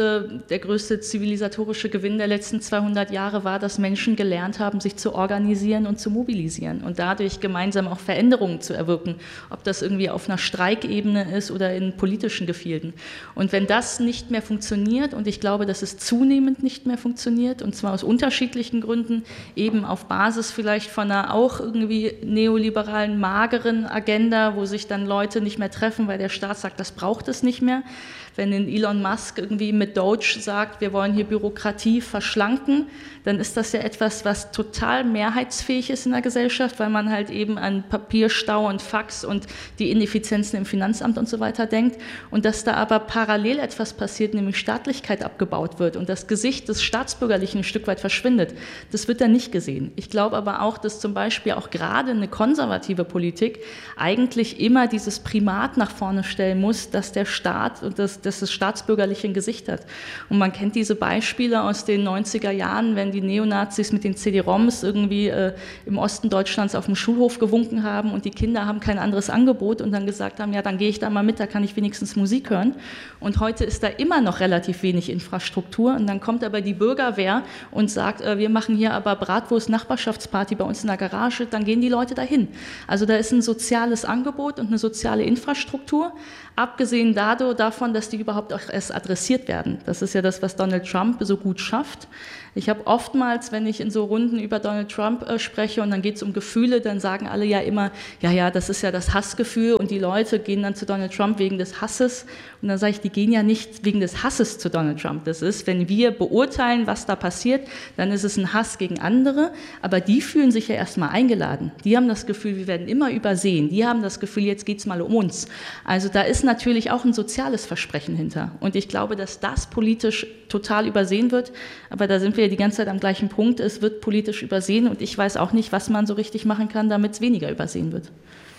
größte zivilisatorische Gewinn der letzten 200 Jahre war, dass Menschen gelernt haben, sich zu organisieren und zu mobilisieren und dadurch gemeinsam auch Veränderungen zu erwirken, ob das irgendwie auf einer Streikebene ist oder in politischen Gefilden. Und wenn das nicht mehr funktioniert, und ich glaube, dass es zunehmend nicht mehr funktioniert, und zwar aus unterschiedlichen Gründen, eben auf Basis vielleicht von einer auch irgendwie neoliberalen, mageren Agenda, wo sich dann Leute nicht mehr treffen, weil der Staat sagt, das braucht es nicht mehr. Wenn Elon Musk irgendwie mit Doge sagt, wir wollen hier Bürokratie verschlanken, dann ist das ja etwas, was total mehrheitsfähig ist in der Gesellschaft, weil man halt eben an Papierstau und Fax und die Ineffizienzen im Finanzamt und so weiter denkt. Und dass da aber parallel etwas passiert, nämlich Staatlichkeit abgebaut wird und das Gesicht des Staatsbürgerlichen ein Stück weit verschwindet, das wird dann nicht gesehen. Ich glaube aber auch, dass zum Beispiel auch gerade eine konservative Politik eigentlich immer dieses Primat nach vorne stellen muss, dass der Staat und dass das Staatsbürgerliche ein Gesicht hat. Und man kennt diese Beispiele aus den 90er Jahren, wenn die Neonazis mit den CD-ROMs irgendwie im Osten Deutschlands auf dem Schulhof gewunken haben und die Kinder haben kein anderes Angebot und dann gesagt haben, ja, dann gehe ich da mal mit, da kann ich wenigstens Musik hören. Und heute ist da immer noch relativ wenig Infrastruktur und dann kommt aber die Bürgerwehr und sagt, wir machen hier aber Bratwurst-Nachbarschaftsparty bei uns in der Garage, dann gehen die Leute dahin. Also da ist ein soziales Angebot und eine soziale Infrastruktur, abgesehen davon, dass die überhaupt auch erst adressiert werden. Das ist ja das, was Donald Trump so gut schafft. Ich habe oftmals, wenn ich in so Runden über Donald Trump spreche und dann geht es um Gefühle, dann sagen alle ja immer, ja, das ist ja das Hassgefühl und die Leute gehen dann zu Donald Trump wegen des Hasses. Und dann sage ich, die gehen ja nicht wegen des Hasses zu Donald Trump. Das ist, wenn wir beurteilen, was da passiert, dann ist es ein Hass gegen andere, aber die fühlen sich ja erstmal eingeladen. Die haben das Gefühl, wir werden immer übersehen. Die haben das Gefühl, jetzt geht es mal um uns. Also da ist natürlich auch ein soziales Versprechen hinter. Und ich glaube, dass das politisch total übersehen wird, aber da sind wir die ganze Zeit am gleichen Punkt, es wird politisch übersehen und ich weiß auch nicht, was man so richtig machen kann, damit es weniger übersehen wird.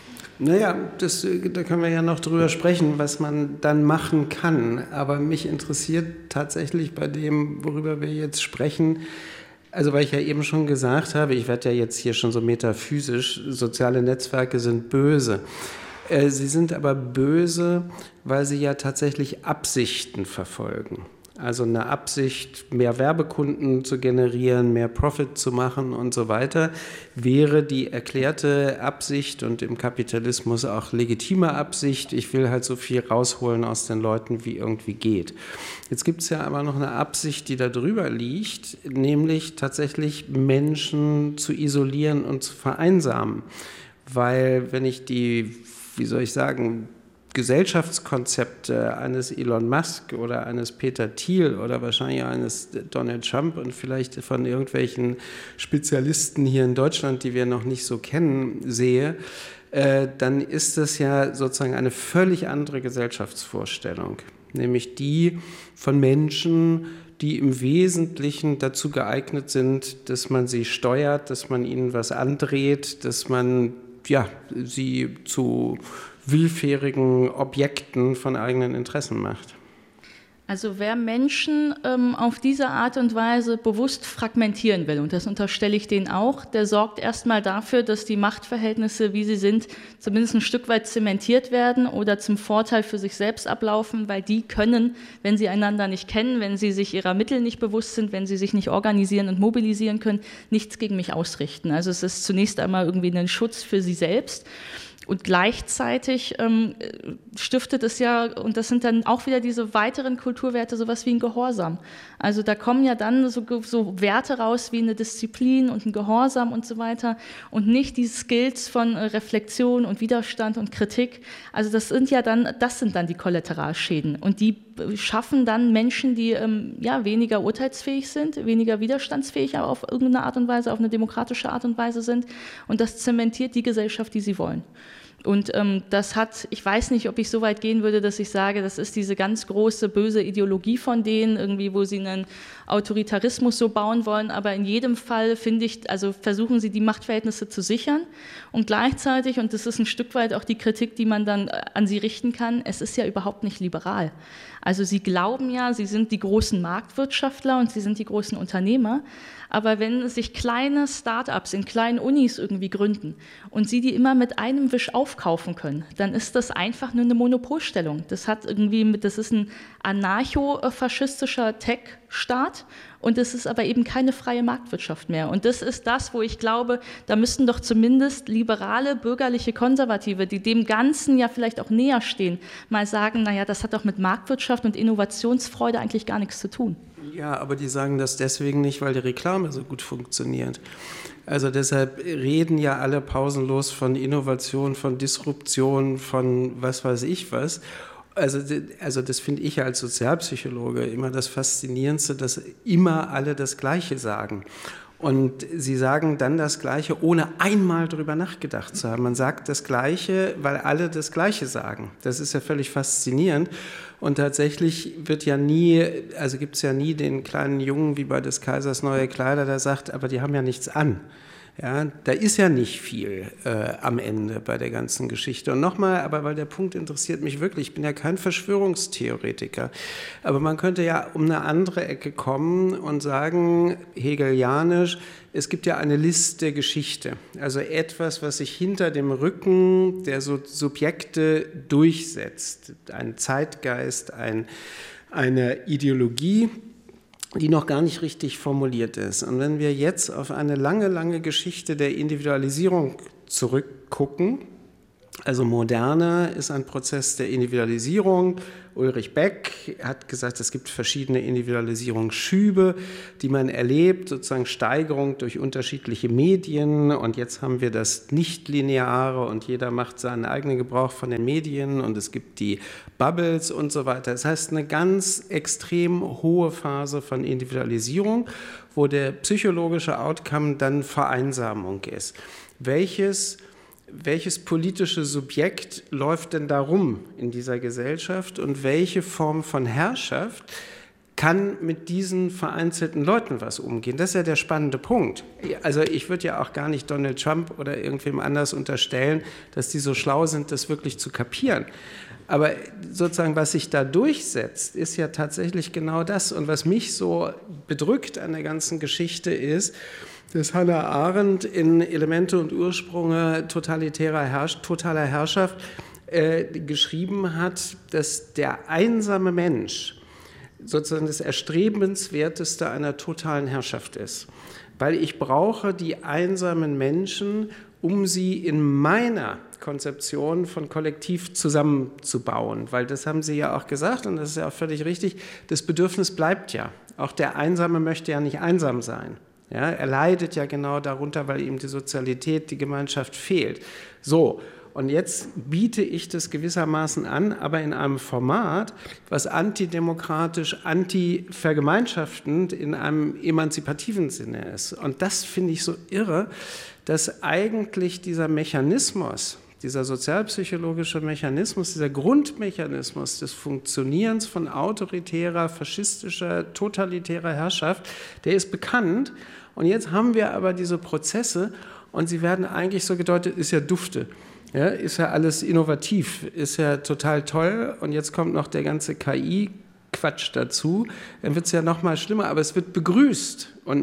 Naja, da können wir ja noch drüber sprechen, was man dann machen kann, aber mich interessiert tatsächlich bei dem, worüber wir jetzt sprechen, also weil ich ja eben schon gesagt habe, ich werde ja jetzt hier schon so metaphysisch, soziale Netzwerke sind böse. Sie sind aber böse, weil sie ja tatsächlich Absichten verfolgen. Also eine Absicht, mehr Werbekunden zu generieren, mehr Profit zu machen und so weiter, wäre die erklärte Absicht und im Kapitalismus auch legitime Absicht. Ich will halt so viel rausholen aus den Leuten, wie irgendwie geht. Jetzt gibt es ja aber noch eine Absicht, die da drüber liegt, nämlich tatsächlich Menschen zu isolieren und zu vereinsamen. Weil wenn ich die, wie soll ich sagen, Gesellschaftskonzepte eines Elon Musk oder eines Peter Thiel oder wahrscheinlich eines Donald Trump und vielleicht von irgendwelchen Spezialisten hier in Deutschland, die wir noch nicht so kennen, sehe, dann ist das ja sozusagen eine völlig andere Gesellschaftsvorstellung, nämlich die von Menschen, die im Wesentlichen dazu geeignet sind, dass man sie steuert, dass man ihnen was andreht, dass man sie zu willfährigen Objekten von eigenen Interessen macht. Also wer Menschen auf diese Art und Weise bewusst fragmentieren will, und das unterstelle ich denen auch, der sorgt erstmal dafür, dass die Machtverhältnisse, wie sie sind, zumindest ein Stück weit zementiert werden oder zum Vorteil für sich selbst ablaufen, weil die können, wenn sie einander nicht kennen, wenn sie sich ihrer Mittel nicht bewusst sind, wenn sie sich nicht organisieren und mobilisieren können, nichts gegen mich ausrichten. Also es ist zunächst einmal irgendwie ein Schutz für sie selbst. Und gleichzeitig stiftet es ja, und das sind dann auch wieder diese weiteren Kulturwerte, sowas wie ein Gehorsam. Also da kommen ja dann so Werte raus wie eine Disziplin und ein Gehorsam und so weiter und nicht die Skills von Reflexion und Widerstand und Kritik. Also das sind dann die Kollateralschäden und die schaffen dann Menschen, die weniger urteilsfähig sind, weniger widerstandsfähig, aber auf irgendeine Art und Weise, auf eine demokratische Art und Weise sind und das zementiert die Gesellschaft, die sie wollen. Und ich weiß nicht, ob ich so weit gehen würde, dass ich sage, das ist diese ganz große, böse Ideologie von denen, irgendwie, wo sie einen Autoritarismus so bauen wollen, aber in jedem Fall, finde ich, also versuchen sie, die Machtverhältnisse zu sichern und gleichzeitig, und das ist ein Stück weit auch die Kritik, die man dann an sie richten kann, es ist ja überhaupt nicht liberal. Also sie glauben ja, sie sind die großen Marktwirtschaftler und sie sind die großen Unternehmer, aber wenn sich kleine Start-ups in kleinen Unis irgendwie gründen und sie die immer mit einem Wisch aufkaufen können, dann ist das einfach nur eine Monopolstellung. Das ist ein anarcho-faschistischer Tech-Staat und es ist aber eben keine freie Marktwirtschaft mehr. Und das ist das, wo ich glaube, da müssten doch zumindest liberale, bürgerliche Konservative, die dem Ganzen ja vielleicht auch näher stehen, mal sagen, naja, das hat doch mit Marktwirtschaft und Innovationsfreude eigentlich gar nichts zu tun. Ja, aber die sagen das deswegen nicht, weil die Reklame so gut funktioniert. Also deshalb reden ja alle pausenlos von Innovation, von Disruption, von was weiß ich was. Also das finde ich als Sozialpsychologe immer das Faszinierendste, dass immer alle das Gleiche sagen. Und sie sagen dann das Gleiche, ohne einmal darüber nachgedacht zu haben. Man sagt das Gleiche, weil alle das Gleiche sagen. Das ist ja völlig faszinierend. Und tatsächlich gibt es ja nie den kleinen Jungen wie bei des Kaisers neue Kleider, der sagt, aber die haben ja nichts an. Ja, da ist ja nicht viel am Ende bei der ganzen Geschichte. Und nochmal, aber weil der Punkt interessiert mich wirklich, ich bin ja kein Verschwörungstheoretiker, aber man könnte ja um eine andere Ecke kommen und sagen, hegelianisch, es gibt ja eine List der Geschichte, also etwas, was sich hinter dem Rücken der Subjekte durchsetzt, ein Zeitgeist, eine Ideologie, die noch gar nicht richtig formuliert ist. Und wenn wir jetzt auf eine lange, lange Geschichte der Individualisierung zurückgucken, also Moderne ist ein Prozess der Individualisierung. Ulrich Beck hat gesagt, es gibt verschiedene Individualisierungsschübe, die man erlebt, sozusagen Steigerung durch unterschiedliche Medien. Und jetzt haben wir das Nichtlineare und jeder macht seinen eigenen Gebrauch von den Medien und es gibt die Bubbles und so weiter. Das heißt, eine ganz extrem hohe Phase von Individualisierung, wo der psychologische Outcome dann Vereinsamung ist. Welches politische Subjekt läuft denn da rum in dieser Gesellschaft und welche Form von Herrschaft kann mit diesen vereinzelten Leuten was umgehen? Das ist ja der spannende Punkt. Also ich würde ja auch gar nicht Donald Trump oder irgendwem anders unterstellen, dass die so schlau sind, das wirklich zu kapieren. Aber sozusagen, was sich da durchsetzt, ist ja tatsächlich genau das. Und was mich so bedrückt an der ganzen Geschichte ist, dass Hannah Arendt in Elemente und Ursprünge totaler Herrschaft geschrieben hat, dass der einsame Mensch sozusagen das Erstrebenswerteste einer totalen Herrschaft ist. Weil ich brauche die einsamen Menschen, um sie in meiner Konzeption von Kollektiv zusammenzubauen. Weil das haben Sie ja auch gesagt und das ist ja auch völlig richtig, das Bedürfnis bleibt ja. Auch der Einsame möchte ja nicht einsam sein. Ja, er leidet ja genau darunter, weil ihm die Sozialität, die Gemeinschaft fehlt. So, Und jetzt biete ich das gewissermaßen an, aber in einem Format, was antidemokratisch, antivergemeinschaftend in einem emanzipativen Sinne ist. Und das finde ich so irre, dass eigentlich dieser Mechanismus, dieser sozialpsychologische Mechanismus, dieser Grundmechanismus des Funktionierens von autoritärer, faschistischer, totalitärer Herrschaft, der ist bekannt. Und jetzt haben wir aber diese Prozesse und sie werden eigentlich so gedeutet, ist ja dufte. Ja, ist ja alles innovativ, ist ja total toll und jetzt kommt noch der ganze KI-Quatsch dazu, dann wird es ja noch mal schlimmer, aber es wird begrüßt und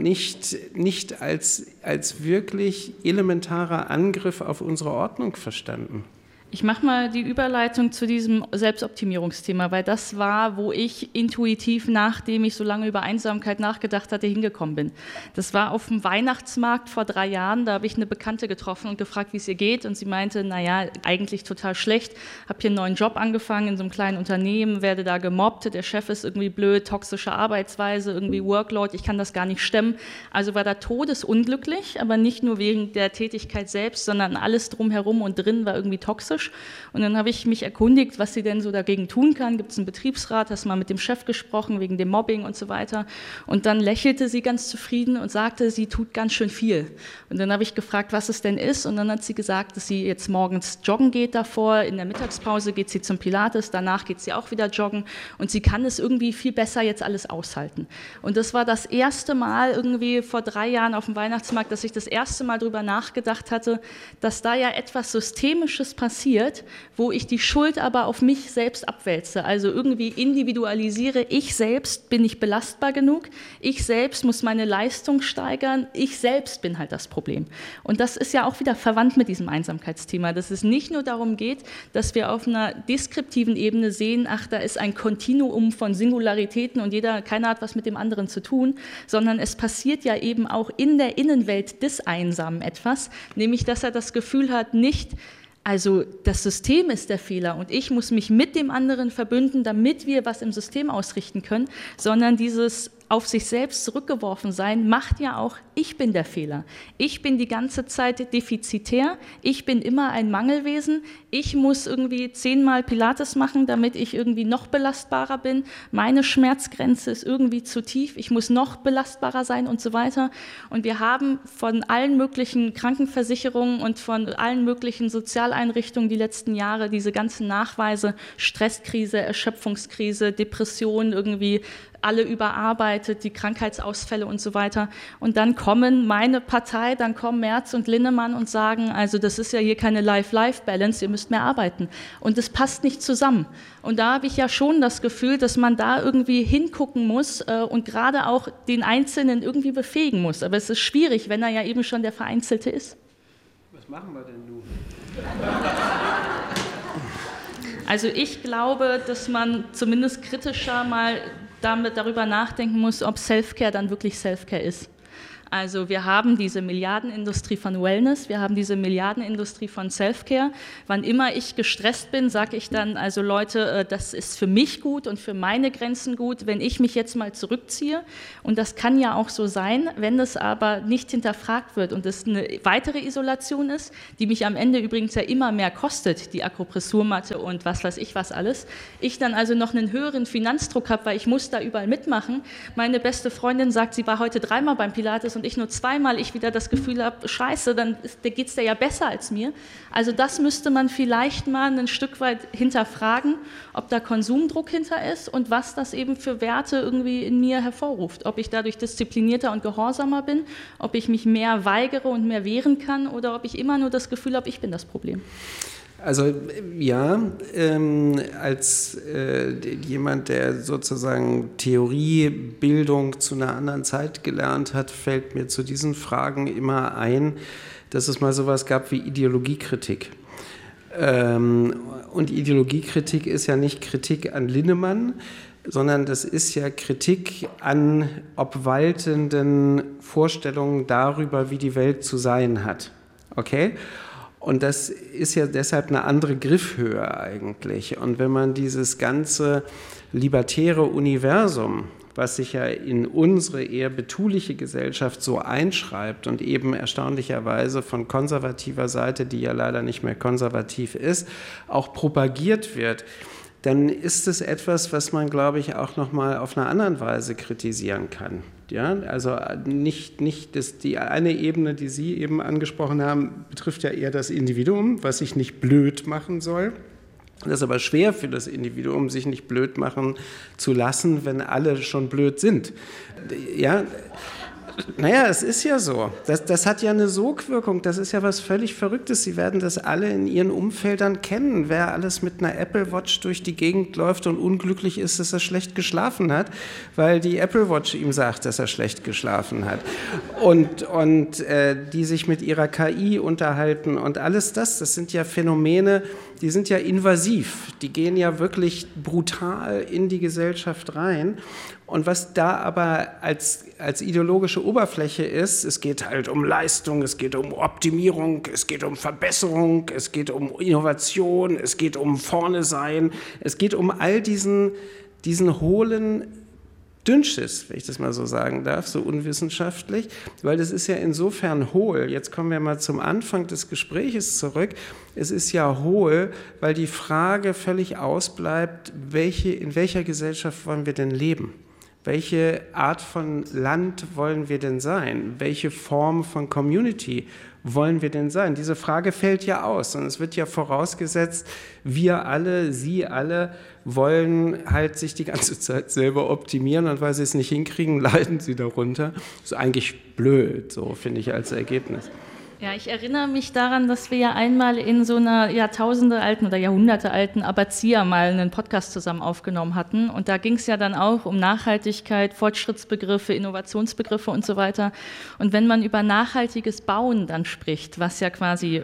nicht als wirklich elementarer Angriff auf unsere Ordnung verstanden. Ich mache mal die Überleitung zu diesem Selbstoptimierungsthema, weil das war, wo ich intuitiv, nachdem ich so lange über Einsamkeit nachgedacht hatte, hingekommen bin. Das war auf dem Weihnachtsmarkt vor 3 Jahren, da habe ich eine Bekannte getroffen und gefragt, wie es ihr geht und sie meinte, naja, eigentlich total schlecht, habe hier einen neuen Job angefangen in so einem kleinen Unternehmen, werde da gemobbt, der Chef ist irgendwie blöd, toxische Arbeitsweise, irgendwie Workload, ich kann das gar nicht stemmen. Also war da todesunglücklich, aber nicht nur wegen der Tätigkeit selbst, sondern alles drumherum und drin war irgendwie toxisch. Und dann habe ich mich erkundigt, was sie denn so dagegen tun kann. Gibt es einen Betriebsrat? Hast du mal mit dem Chef gesprochen wegen dem Mobbing und so weiter? Und dann lächelte sie ganz zufrieden und sagte, sie tut ganz schön viel. Und dann habe ich gefragt, was es denn ist. Und dann hat sie gesagt, dass sie jetzt morgens joggen geht davor. In der Mittagspause geht sie zum Pilates. Danach geht sie auch wieder joggen. Und sie kann es irgendwie viel besser jetzt alles aushalten. Und das war das erste Mal irgendwie vor 3 Jahren auf dem Weihnachtsmarkt, dass ich das erste Mal darüber nachgedacht hatte, dass da ja etwas Systemisches passiert, wo ich die Schuld aber auf mich selbst abwälze, also irgendwie individualisiere, ich selbst bin nicht belastbar genug, ich selbst muss meine Leistung steigern, ich selbst bin halt das Problem. Und das ist ja auch wieder verwandt mit diesem Einsamkeitsthema, dass es nicht nur darum geht, dass wir auf einer deskriptiven Ebene sehen, ach, da ist ein Kontinuum von Singularitäten und keiner hat was mit dem anderen zu tun, sondern es passiert ja eben auch in der Innenwelt des Einsamen etwas, nämlich, dass er das Gefühl hat, nicht also das System ist der Fehler und ich muss mich mit dem anderen verbünden, damit wir was im System ausrichten können, sondern dieses auf sich selbst zurückgeworfen sein, macht ja auch, ich bin der Fehler. Ich bin die ganze Zeit defizitär, ich bin immer ein Mangelwesen, ich muss irgendwie 10-mal Pilates machen, damit ich irgendwie noch belastbarer bin, meine Schmerzgrenze ist irgendwie zu tief, ich muss noch belastbarer sein und so weiter. Und wir haben von allen möglichen Krankenversicherungen und von allen möglichen Sozialeinrichtungen die letzten Jahre diese ganzen Nachweise, Stresskrise, Erschöpfungskrise, Depression irgendwie, alle überarbeitet, die Krankheitsausfälle und so weiter. Und dann kommen meine Partei, dann kommen Merz und Linnemann und sagen, also das ist ja hier keine Life-Life-Balance, ihr müsst mehr arbeiten. Und das passt nicht zusammen. Und da habe ich ja schon das Gefühl, dass man da irgendwie hingucken muss und gerade auch den Einzelnen irgendwie befähigen muss. Aber es ist schwierig, wenn er ja eben schon der Vereinzelte ist. Was machen wir denn nun? Also ich glaube, dass man zumindest kritischer mal darüber nachdenken muss, ob Self-Care dann wirklich Self-Care ist. Also wir haben diese Milliardenindustrie von Wellness, wir haben diese Milliardenindustrie von Self-Care. Wann immer ich gestresst bin, sage ich dann, also Leute, das ist für mich gut und für meine Grenzen gut, wenn ich mich jetzt mal zurückziehe. Und das kann ja auch so sein, wenn das aber nicht hinterfragt wird und es eine weitere Isolation ist, die mich am Ende übrigens ja immer mehr kostet, die Akupressurmatte und was weiß ich was alles. Ich dann also noch einen höheren Finanzdruck habe, weil ich muss da überall mitmachen. Meine beste Freundin sagt, sie war heute 3-mal beim Pilates und ich nur 2-mal, ich wieder das Gefühl habe, scheiße, dann geht es dir ja besser als mir. Also das müsste man vielleicht mal ein Stück weit hinterfragen, ob da Konsumdruck hinter ist und was das eben für Werte irgendwie in mir hervorruft. Ob ich dadurch disziplinierter und gehorsamer bin, ob ich mich mehr weigere und mehr wehren kann oder ob ich immer nur das Gefühl habe, ich bin das Problem. Also ja, als jemand, der sozusagen Theoriebildung zu einer anderen Zeit gelernt hat, fällt mir zu diesen Fragen immer ein, dass es mal sowas gab wie Ideologiekritik. Und Ideologiekritik ist ja nicht Kritik an Linnemann, sondern das ist ja Kritik an obwaltenden Vorstellungen darüber, wie die Welt zu sein hat. Okay? Und das ist ja deshalb eine andere Griffhöhe eigentlich. Und wenn man dieses ganze libertäre Universum, was sich ja in unsere eher betuliche Gesellschaft so einschreibt und eben erstaunlicherweise von konservativer Seite, die ja leider nicht mehr konservativ ist, auch propagiert wird, dann ist es etwas, was man, glaube ich, auch noch mal auf einer anderen Weise kritisieren kann. Ja, also nicht die eine Ebene, die Sie eben angesprochen haben, betrifft ja eher das Individuum, was sich nicht blöd machen soll. Das ist aber schwer für das Individuum, sich nicht blöd machen zu lassen, wenn alle schon blöd sind. Ja, naja, es ist ja so. Das hat ja eine Sogwirkung. Das ist ja was völlig Verrücktes. Sie werden das alle in Ihren Umfeldern kennen. Wer alles mit einer Apple Watch durch die Gegend läuft und unglücklich ist, dass er schlecht geschlafen hat, weil die Apple Watch ihm sagt, dass er schlecht geschlafen hat. Und die sich mit ihrer KI unterhalten und alles das sind ja Phänomene, die sind ja invasiv. Die gehen ja wirklich brutal in die Gesellschaft rein. Und was da aber als ideologische Oberfläche ist, es geht halt um Leistung, es geht um Optimierung, es geht um Verbesserung, es geht um Innovation, es geht um vorne sein, es geht um all diesen hohlen Dünnschiss, wenn ich das mal so sagen darf, so unwissenschaftlich, weil das ist ja insofern hohl. Jetzt kommen wir mal zum Anfang des Gespräches zurück. Es ist ja hohl, weil die Frage völlig ausbleibt, in welcher Gesellschaft wollen wir denn leben? Welche Art von Land wollen wir denn sein? Welche Form von Community wollen wir denn sein? Diese Frage fällt ja aus und es wird ja vorausgesetzt, wir alle, Sie alle wollen halt sich die ganze Zeit selber optimieren und weil Sie es nicht hinkriegen, leiden Sie darunter. Das ist eigentlich blöd, so finde ich als Ergebnis. Ja, ich erinnere mich daran, dass wir ja einmal in so einer jahrtausendealten oder jahrhundertealten Abbazia mal einen Podcast zusammen aufgenommen hatten. Und da ging es ja dann auch um Nachhaltigkeit, Fortschrittsbegriffe, Innovationsbegriffe und so weiter. Und wenn man über nachhaltiges Bauen dann spricht, was ja quasi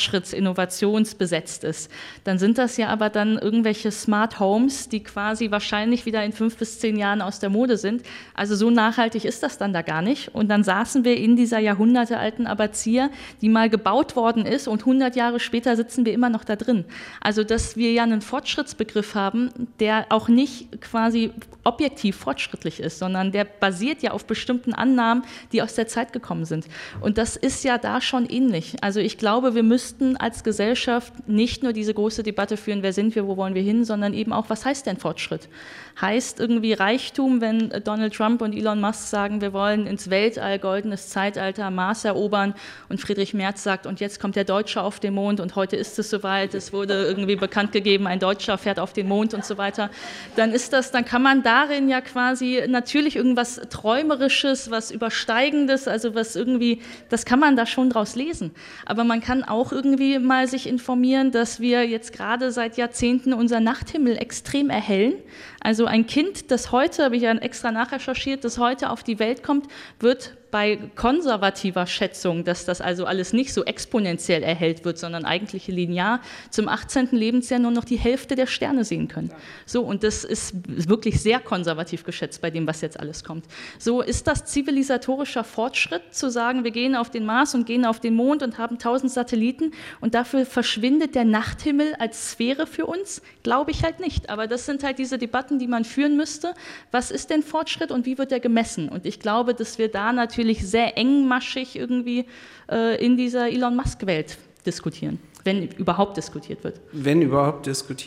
fortschritts-innovationsbesetzt ist, dann sind das ja aber dann irgendwelche Smart Homes, die quasi wahrscheinlich wieder in 5 bis 10 Jahren aus der Mode sind. Also so nachhaltig ist das dann da gar nicht. Und dann saßen wir in dieser jahrhundertealten Abbazia, die mal gebaut worden ist und 100 Jahre später sitzen wir immer noch da drin. Also dass wir ja einen Fortschrittsbegriff haben, der auch nicht quasi objektiv fortschrittlich ist, sondern der basiert ja auf bestimmten Annahmen, die aus der Zeit gekommen sind. Und das ist ja da schon ähnlich. Also ich glaube, wir müssten als Gesellschaft nicht nur diese große Debatte führen, wer sind wir, wo wollen wir hin, sondern eben auch, was heißt denn Fortschritt? Heißt irgendwie Reichtum, wenn Donald Trump und Elon Musk sagen, wir wollen ins Weltall, goldenes Zeitalter, Mars erobern und Friedrich Merz sagt, und jetzt kommt der Deutsche auf den Mond und heute ist es soweit, es wurde irgendwie bekannt gegeben, ein Deutscher fährt auf den Mond und so weiter, dann kann man darin ja quasi natürlich irgendwas Träumerisches, was Übersteigendes, also was irgendwie, das kann man da schon draus lesen. Aber man kann auch irgendwie mal sich informieren, dass wir jetzt gerade seit Jahrzehnten unser Nachthimmel extrem erhellen. Also ein Kind, das heute, habe ich ja extra nachrecherchiert, das heute auf die Welt kommt, wird bei konservativer Schätzung, dass das also alles nicht so exponentiell erhellt wird, sondern eigentlich linear, zum 18. Lebensjahr nur noch die Hälfte der Sterne sehen können. So, und das ist wirklich sehr konservativ geschätzt bei dem, was jetzt alles kommt. So ist das zivilisatorischer Fortschritt, zu sagen, wir gehen auf den Mars und gehen auf den Mond und haben 1000 Satelliten und dafür verschwindet der Nachthimmel als Sphäre für uns? Glaube ich halt nicht. Aber das sind halt diese Debatten, die man führen müsste. Was ist denn Fortschritt und wie wird der gemessen? Und ich glaube, dass wir da natürlich sehr engmaschig irgendwie in dieser Elon Musk-Welt diskutieren, wenn überhaupt diskutiert wird. Wenn überhaupt diskutiert